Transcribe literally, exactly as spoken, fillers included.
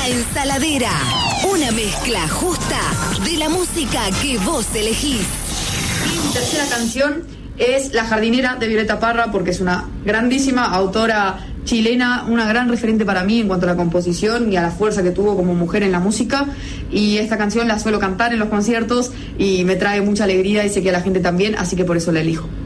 La Ensaladera, una mezcla justa de la música que vos elegís. Y mi tercera canción es La Jardinera de Violeta Parra, porque es una grandísima autora chilena, una gran referente para mí en cuanto a la composición y a la fuerza que tuvo como mujer en la música, y esta canción la suelo cantar en los conciertos y me trae mucha alegría y sé que a la gente también, así que por eso la elijo.